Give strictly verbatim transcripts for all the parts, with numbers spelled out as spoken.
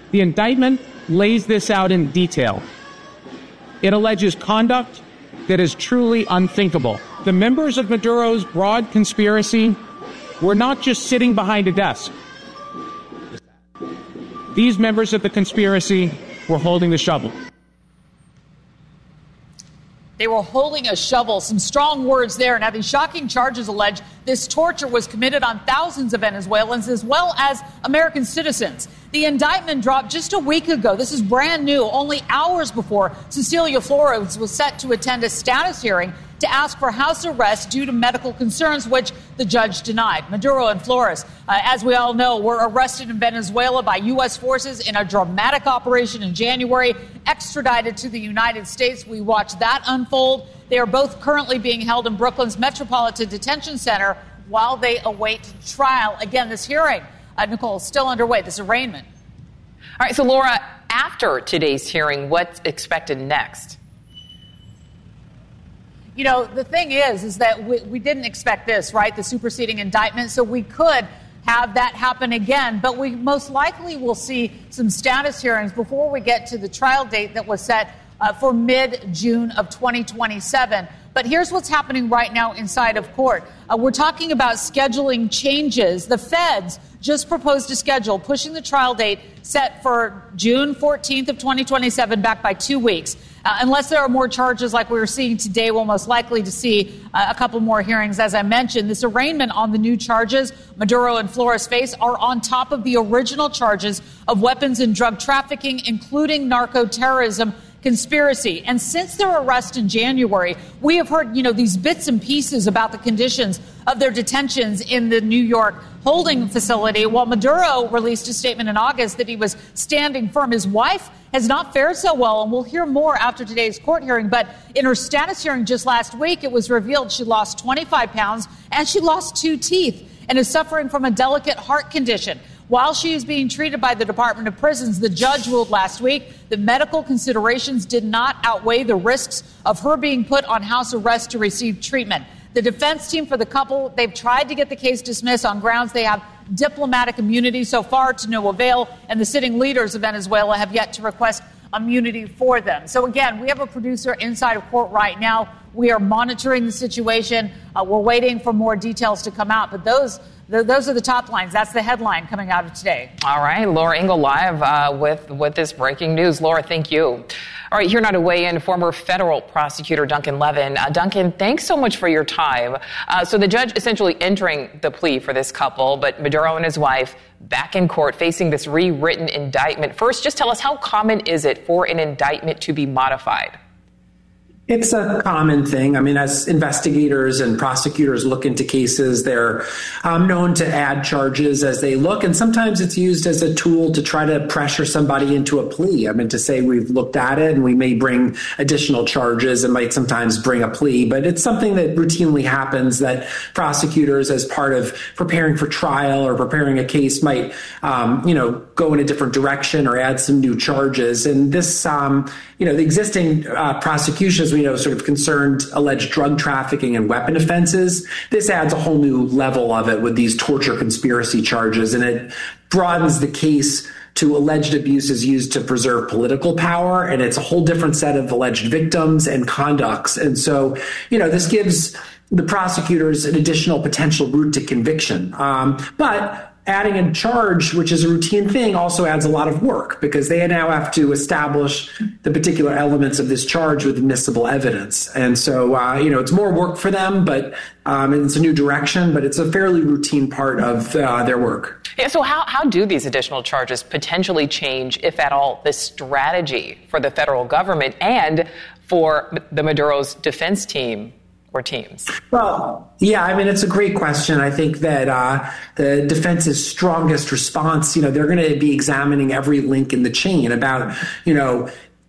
The indictment lays this out in detail. It alleges conduct that is truly unthinkable. The members of Maduro's broad conspiracy were not just sitting behind a desk. These members of the conspiracy were holding the shovel. They were holding a shovel. Some strong words there. Now, these shocking charges allege this torture was committed on thousands of Venezuelans as well as American citizens. The indictment dropped just a week ago. This is brand new, only hours before Cecilia Flores was set to attend a status hearing to ask for house arrest due to medical concerns, which the judge denied. Maduro and Flores, uh, as we all know, were arrested in Venezuela by U S forces in a dramatic operation in January, extradited to the United States. We watched that unfold. They are both currently being held in Brooklyn's Metropolitan Detention Center while they await trial. Again, this hearing, uh, Nicole, is still underway, this arraignment. All right, so Laura, after today's hearing, what's expected next? You know, the thing is, is that we, we didn't expect this, right? The superseding indictment. So we could have that happen again. But we most likely will see some status hearings before we get to the trial date that was set uh, for mid-June of twenty twenty-seven. But here's what's happening right now inside of court. Uh, we're talking about scheduling changes. The feds just proposed a schedule, pushing the trial date set for June fourteenth of twenty twenty-seven back by two weeks. Uh, unless there are more charges like we were seeing today, we're most likely to see uh, a couple more hearings. As I mentioned, this arraignment on the new charges Maduro and Flores face are on top of the original charges of weapons and drug trafficking, including narco-terrorism conspiracy. And since their arrest in January, we have heard, you know, these bits and pieces about the conditions of their detentions in the New York holding facility. While Maduro released a statement in August that he was standing firm, his wife has not fared so well, and we'll hear more after today's court hearing. But in her status hearing just last week, it was revealed she lost twenty-five pounds and she lost two teeth and is suffering from a delicate heart condition. While she is being treated by the Department of Prisons, the judge ruled last week that medical considerations did not outweigh the risks of her being put on house arrest to receive treatment. The defense team for the couple, they've tried to get the case dismissed on grounds they have diplomatic immunity, so far to no avail, and the sitting leaders of Venezuela have yet to request immunity for them. So again, we have a producer inside of court right now. We are monitoring the situation. Uh, we're waiting for more details to come out, but those th- those are the top lines. That's the headline coming out of today. All right, Laura Ingle live uh, with, with this breaking news. Laura, thank you. All right, here now to weigh in, former federal prosecutor Duncan Levin. Uh, Duncan, thanks so much for your time. Uh, so the judge essentially entering the plea for this couple, but Maduro and his wife back in court facing this rewritten indictment. First, just tell us, how common is it for an indictment to be modified? It's a common thing. I mean, as investigators and prosecutors look into cases, they're um, known to add charges as they look. And sometimes it's used as a tool to try to pressure somebody into a plea. I mean, to say we've looked at it and we may bring additional charges and might sometimes bring a plea. But it's something that routinely happens, that prosecutors, as part of preparing for trial or preparing a case, might, um, you know, go in a different direction or add some new charges. And this, um, you know, the existing uh, prosecutions, we know, sort of concerned alleged drug trafficking and weapon offenses. This adds a whole new level of it with these torture conspiracy charges, and it broadens the case to alleged abuses used to preserve political power, and it's a whole different set of alleged victims and conducts. And so, you know, this gives the prosecutors an additional potential route to conviction. Um, but adding a charge, which is a routine thing, also adds a lot of work, because they now have to establish the particular elements of this charge with admissible evidence. And so, uh, you know, it's more work for them, but um, it's a new direction, but it's a fairly routine part of uh, their work. Yeah, so how, how do these additional charges potentially change, if at all, the strategy for the federal government and for the Maduro's defense team or teams? Well, yeah, I mean, it's a great question. I think that uh, the defense's strongest response, you know, they're going to be examining every link in the chain about, you know,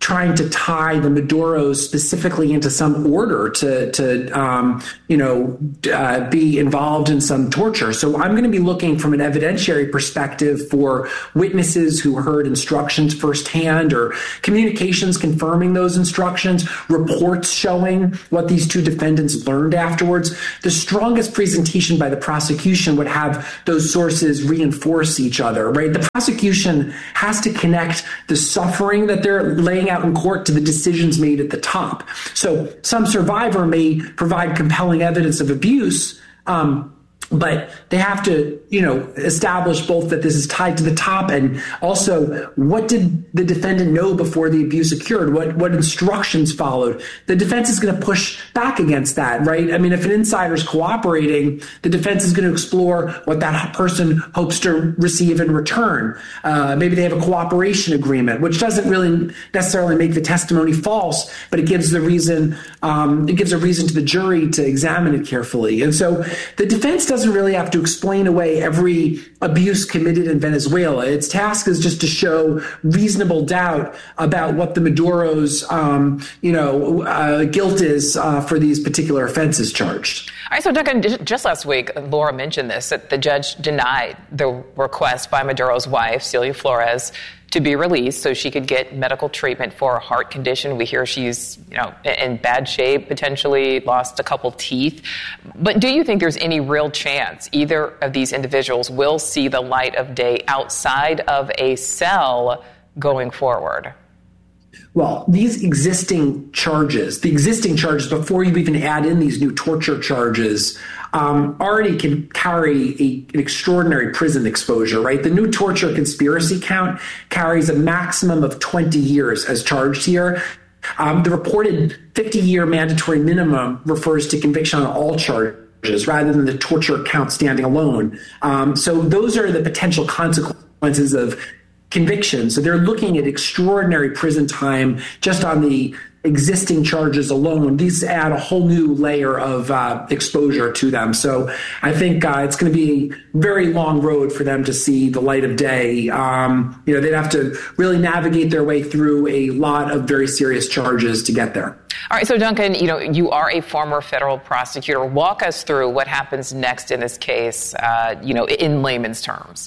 trying to tie the Maduros specifically into some order to, to um, you know, uh, be involved in some torture. So I'm going to be looking from an evidentiary perspective for witnesses who heard instructions firsthand or communications confirming those instructions, reports showing what these two defendants learned afterwards. The strongest presentation by the prosecution would have those sources reinforce each other, right? The prosecution has to connect the suffering that they're laying out in court to the decisions made at the top. So some survivor may provide compelling evidence of abuse, um, but they have to, you know, establish both that this is tied to the top and also what did the defendant know before the abuse occurred? What what instructions followed? The defense is going to push back against that, right? I mean, if an insider is cooperating, the defense is going to explore what that person hopes to receive in return. Uh, maybe they have a cooperation agreement, which doesn't really necessarily make the testimony false, but it gives the reason, um, it gives a reason to the jury to examine it carefully. And so the defense doesn't really have to explain away every abuse committed in Venezuela. Its task is just to show reasonable doubt about what the Maduro's, um, you know, uh, guilt is uh, for these particular offenses charged. All right, so Duncan, just last week, Laura mentioned this, that the judge denied the request by Maduro's wife, Celia Flores, to be released so she could get medical treatment for a heart condition. We hear she's, you know, in bad shape, potentially lost a couple teeth. But do you think there's any real chance either of these individuals will see the light of day outside of a cell going forward? Well, these existing charges, the existing charges, before you even add in these new torture charges, um, already can carry a, an extraordinary prison exposure, right? The new torture conspiracy count carries a maximum of twenty years as charged here. Um, the reported fifty-year mandatory minimum refers to conviction on all charges rather than the torture count standing alone. Um, so those are the potential consequences of conviction. So they're looking at extraordinary prison time just on the existing charges alone. These add a whole new layer of uh, exposure to them. So I think uh, it's going to be a very long road for them to see the light of day. Um, you know, they'd have to really navigate their way through a lot of very serious charges to get there. All right, so Duncan, you know, you are a former federal prosecutor. Walk us through what happens next in this case, uh, you know, in layman's terms.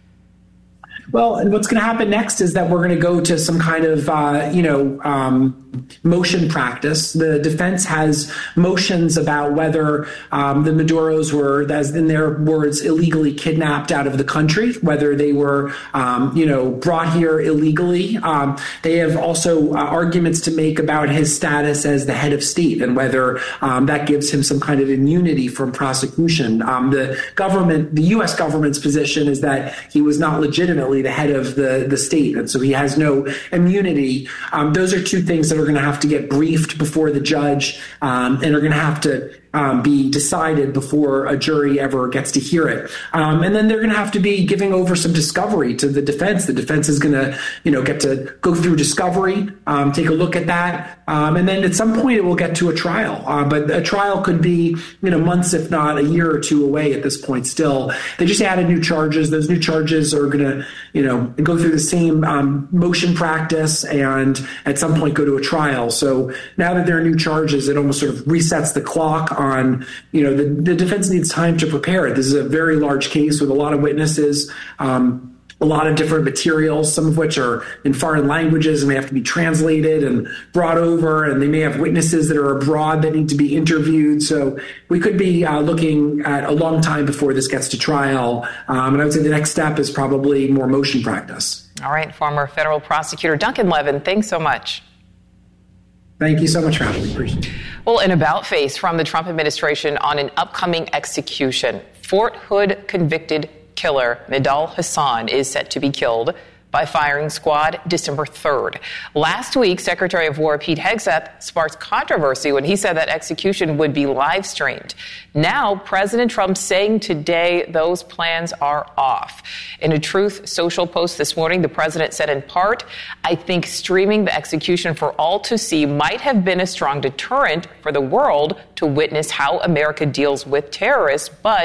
Well, and what's going to happen next is that we're going to go to some kind of, uh, you know, um, motion practice. The defense has motions about whether um, the Maduros were, as in their words, illegally kidnapped out of the country, whether they were, um, you know, brought here illegally. Um, they have also uh, arguments to make about his status as the head of state and whether um, that gives him some kind of immunity from prosecution. Um, the government, the U S government's position is that he was not legitimately the head of the, the state, and so he has no immunity. Um, those are two things that are going to have to get briefed before the judge um, and are going to have to um, be decided before a jury ever gets to hear it. Um, and then they're going to have to be giving over some discovery to the defense. The defense is going to, you know, get to go through discovery, um, take a look at that. Um, and then at some point it will get to a trial. Uh, but a trial could be, you know, months, if not a year or two away at this point still. They just added new charges. Those new charges are going to, you know, go through the same um, motion practice and at some point go to a trial. So now that there are new charges, it almost sort of resets the clock on, you know, the, the defense needs time to prepare it. This is a very large case with a lot of witnesses, um, a lot of different materials, some of which are in foreign languages and may have to be translated and brought over, and they may have witnesses that are abroad that need to be interviewed. So we could be uh, looking at a long time before this gets to trial. Um, and I would say the next step is probably more motion practice. All right, former federal prosecutor Duncan Levin, thanks so much. Thank you so much for having me. Appreciate it. Well, an about face from the Trump administration on an upcoming execution. Fort Hood convicted killer Nidal Hasan is set to be killed by firing squad December third. Last week, Secretary of War Pete Hegseth sparked controversy when he said that execution would be live streamed. Now, President Trump saying today those plans are off. In a Truth Social post this morning, the president said in part, "I think streaming the execution for all to see might have been a strong deterrent for the world to witness how America deals with terrorists, but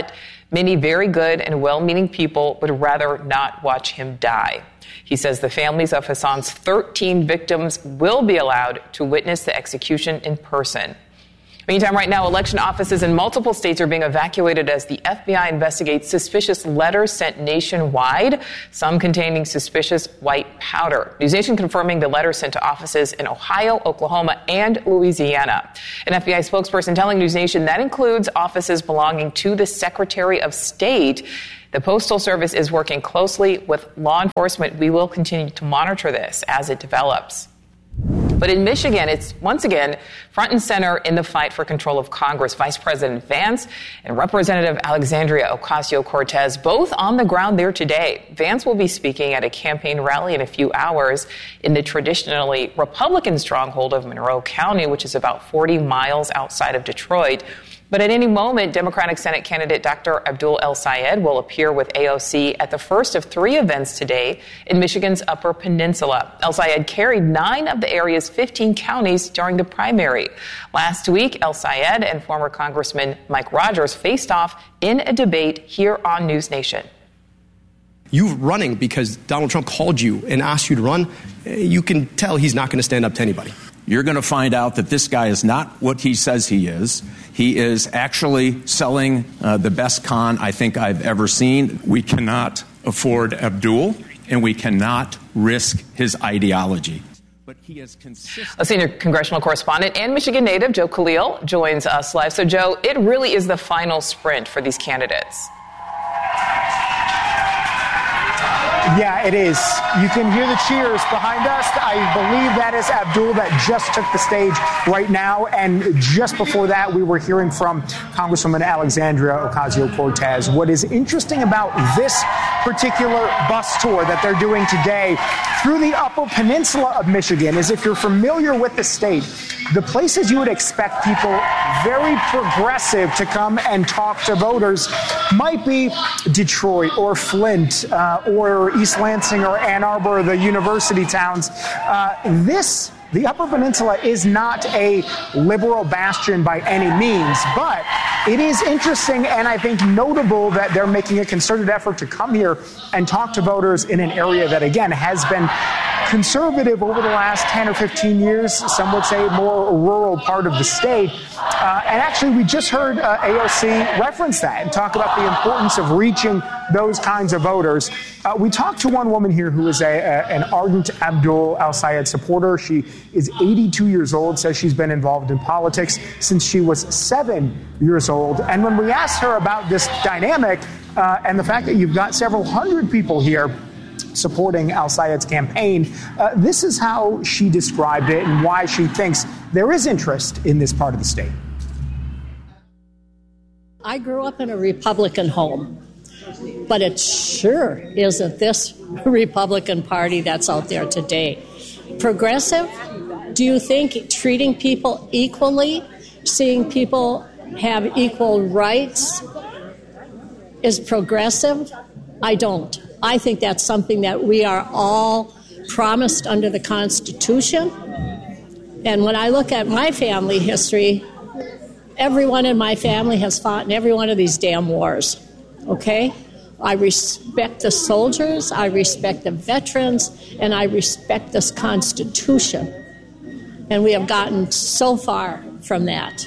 Many very good and well-meaning people would rather not watch him die. He says the families of Hassan's thirteen victims will be allowed to witness the execution in person. Meantime, right now, election offices in multiple states are being evacuated as the F B I investigates suspicious letters sent nationwide, some containing suspicious white powder. NewsNation confirming the letters sent to offices in Ohio, Oklahoma, and Louisiana. An F B I spokesperson telling NewsNation that includes offices belonging to the Secretary of State. The Postal Service is working closely with law enforcement. We will continue to monitor this as it develops. But in Michigan, it's once again front and center in the fight for control of Congress. Vice President Vance and Representative Alexandria Ocasio-Cortez both on the ground there today. Vance will be speaking at a campaign rally in a few hours in the traditionally Republican stronghold of Monroe County, which is about forty miles outside of Detroit. But at any moment, Democratic Senate candidate Doctor Abdul El-Sayed will appear with A O C at the first of three events today in Michigan's Upper Peninsula. El-Sayed carried nine of the area's fifteen counties during the primary. Last week, El-Sayed and former Congressman Mike Rogers faced off in a debate here on News Nation. You running because Donald Trump called you and asked you to run, you can tell he's not going to stand up to anybody. You're going to find out that this guy is not what he says he is. He is actually selling uh, the best con I think I've ever seen. We cannot afford Abdul, and we cannot risk his ideology. But he is consistent. A senior congressional correspondent and Michigan native, Joe Khalil, joins us live. So, Joe, it really is the final sprint for these candidates. Yeah, it is. You can hear the cheers behind us. I believe that is Abdul that just took the stage right now. And just before that, we were hearing from Congresswoman Alexandria Ocasio-Cortez. What is interesting about this particular bus tour that they're doing today through the Upper Peninsula of Michigan is, if you're familiar with the state, the places you would expect people very progressive to come and talk to voters might be Detroit or Flint uh, or East Lansing or Ann Arbor, the university towns. Uh, this, the Upper Peninsula, is not a liberal bastion by any means, but it is interesting and I think notable that they're making a concerted effort to come here and talk to voters in an area that, again, has been conservative over the last ten or fifteen years. Some would say more rural part of the state. Uh, and actually, we just heard uh, A O C reference that and talk about the importance of reaching those kinds of voters. Uh, we talked to one woman here who is a, a, an ardent Abdul El-Sayed supporter. She is eighty-two years old, says she's been involved in politics since she was seven years old. And when we asked her about this dynamic uh, and the fact that you've got several hundred people here supporting El-Sayed's campaign, uh, this is how she described it and why she thinks there is interest in this part of the state. I grew up in a Republican home, but it sure isn't this Republican Party that's out there today. Progressive? Do you think treating people equally, seeing people have equal rights is progressive? I don't. I think that's something that we are all promised under the Constitution. And when I look at my family history, everyone in my family has fought in every one of these damn wars, okay? I respect the soldiers, I respect the veterans, and I respect this Constitution. And we have gotten so far from that.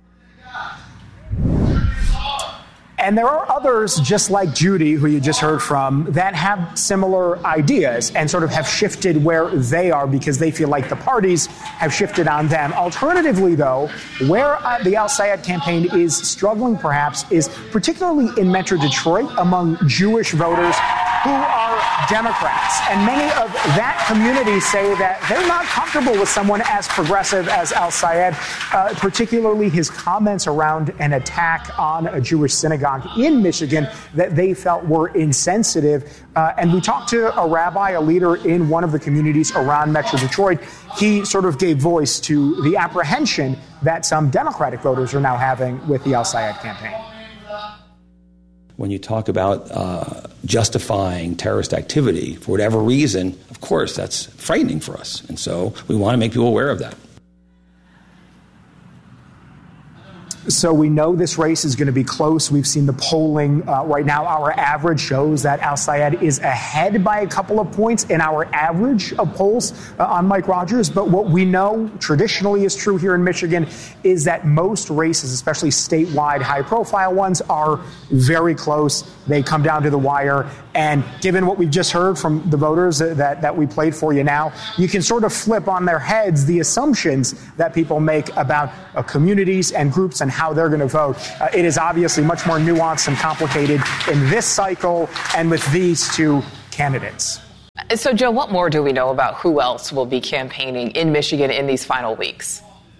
And there are others, just like Judy, who you just heard from, that have similar ideas and sort of have shifted where they are because they feel like the parties have shifted on them. Alternatively, though, where uh, the El-Sayed campaign is struggling, perhaps, is particularly in Metro Detroit among Jewish voters who are Democrats. And many of that community say that they're not comfortable with someone as progressive as El-Sayed, uh, particularly his comments around an attack on a Jewish synagogue in Michigan that they felt were insensitive. Uh, and we talked to a rabbi, a leader in one of the communities around Metro Detroit. He sort of gave voice to the apprehension that some Democratic voters are now having with the El-Sayed campaign. When you talk about uh, justifying terrorist activity for whatever reason, of course, that's frightening for us. And so we want to make people aware of that. So we know this race is going to be close. We've seen the polling uh, right now. Our average shows that Al-Sayed is ahead by a couple of points in our average of polls uh, on Mike Rogers. But what we know traditionally is true here in Michigan is that most races, especially statewide high-profile ones, are very close. They come down to the wire. And given what we've just heard from the voters that, that we played for you now, you can sort of flip on their heads the assumptions that people make about uh, communities and groups and how they're going to vote. Uh, it is obviously much more nuanced and complicated in this cycle and with these two candidates. So, Joe, what more do we know about who else will be campaigning in Michigan in these final weeks?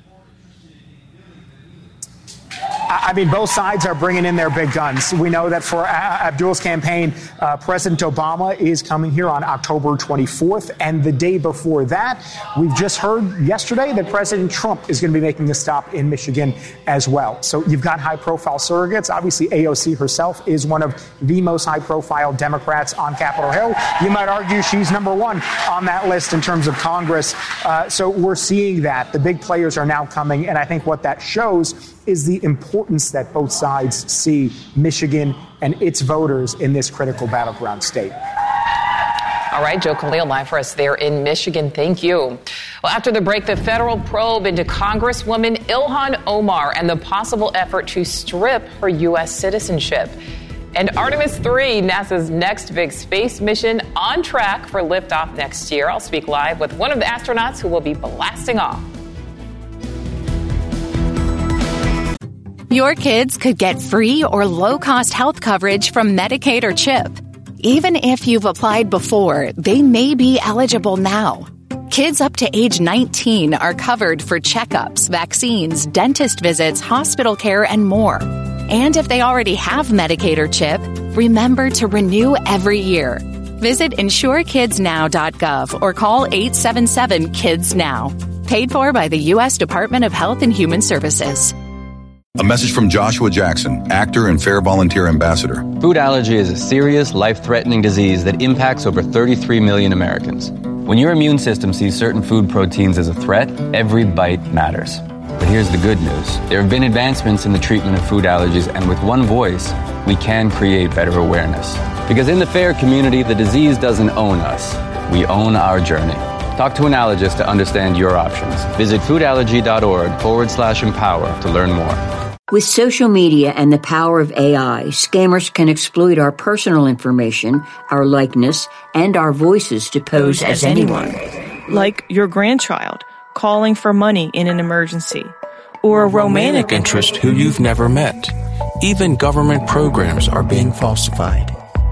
I mean, both sides are bringing in their big guns. We know that for Abdul's campaign, uh, President Obama is coming here on October twenty-fourth. And the day before that, we've just heard yesterday that President Trump is going to be making a stop in Michigan as well. So you've got high-profile surrogates. Obviously, A O C herself is one of the most high-profile Democrats on Capitol Hill. You might argue she's number one on that list in terms of Congress. Uh, so we're seeing that. The big players are now coming. And I think what that shows is the importance that both sides see Michigan and its voters in this critical battleground state. All right, Joe Khalil live for us there in Michigan. Thank you. Well, after the break, the federal probe into Congresswoman Ilhan Omar and the possible effort to strip her U S citizenship. And Artemis three, NASA's next big space mission, on track for liftoff next year. I'll speak live with one of the astronauts who will be blasting off. Your kids could get free or low-cost health coverage from Medicaid or CHIP. Even if you've applied before, they may be eligible now. Kids up to age nineteen are covered for checkups, vaccines, dentist visits, hospital care, and more. And if they already have Medicaid or CHIP, remember to renew every year. Visit insure kids now dot gov or call eight seven seven kids now. Paid for by the U S Department of Health and Human Services. A message from Joshua Jackson, actor and Fair Volunteer Ambassador. Food allergy is a serious, life-threatening disease that impacts over thirty-three million Americans. When your immune system sees certain food proteins as a threat, every bite matters. But here's the good news. There have been advancements in the treatment of food allergies, and with one voice, we can create better awareness. Because in the FAIR community, the disease doesn't own us. We own our journey. Talk to an allergist to understand your options. Visit foodallergy.org forward slash empower to learn more. With social media and the power of A I, scammers can exploit our personal information, our likeness, and our voices to pose as anyone. Like your grandchild calling for money in an emergency, or a romantic interest who you've never met. Even government programs are being falsified.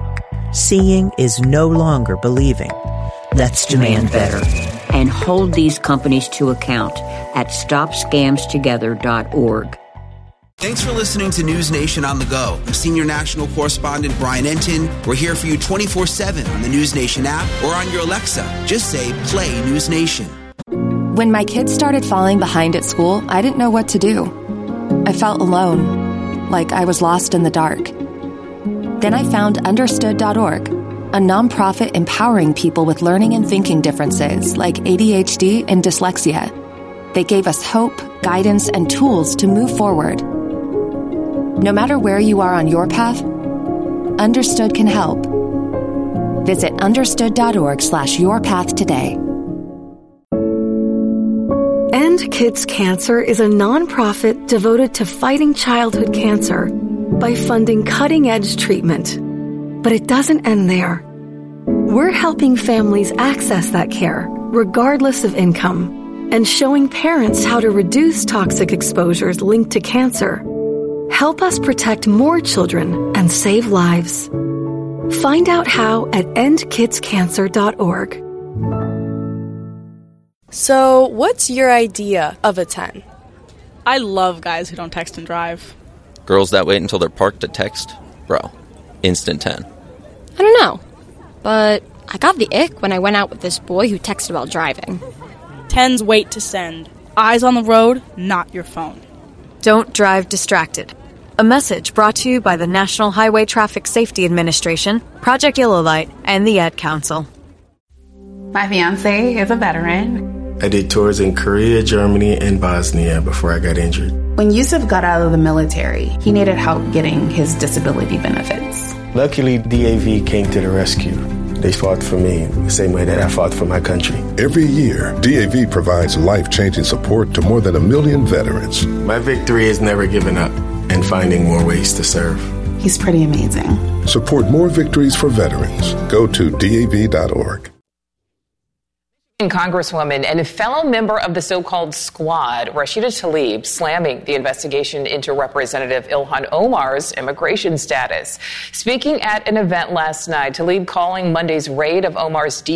Seeing is no longer believing. Let's demand better. And hold these companies to account at stop scams together dot org. Thanks for listening to News Nation on the Go. I'm Senior National Correspondent Brian Entin. We're here for you twenty-four seven on the News Nation app or on your Alexa. Just say, play News Nation. When my kids started falling behind at school, I didn't know what to do. I felt alone, like I was lost in the dark. Then I found understood dot org, a nonprofit empowering people with learning and thinking differences like A D H D and dyslexia. They gave us hope, guidance, and tools to move forward. No matter where you are on your path, Understood can help. Visit understood dot org slash your path today. End Kids Cancer is a nonprofit devoted to fighting childhood cancer by funding cutting-edge treatment. But it doesn't end there. We're helping families access that care, regardless of income, and showing parents how to reduce toxic exposures linked to cancer. Help us protect more children and save lives. Find out how at end kids cancer dot org. So, what's your idea of a ten? I love guys who don't text and drive. Girls that wait until they're parked to text? Bro, instant ten. I don't know, but I got the ick when I went out with this boy who texted while driving. Tens wait to send. Eyes on the road, not your phone. Don't drive distracted. A message brought to you by the National Highway Traffic Safety Administration, Project Yellow Light, and the Ad Council. My fiancé is a veteran. I did tours in Korea, Germany, and Bosnia before I got injured. When Yusuf got out of the military, he needed help getting his disability benefits. Luckily, D A V came to the rescue. They fought for me the same way that I fought for my country. Every year, D A V provides life-changing support to more than a million veterans. My victory is never giving up and finding more ways to serve. He's pretty amazing. Support more victories for veterans. Go to D A V dot org. Congresswoman and a fellow member of the so-called squad, Rashida Tlaib, slamming the investigation into Representative Ilhan Omar's immigration status. Speaking at an event last night, Tlaib calling Monday's raid of Omar's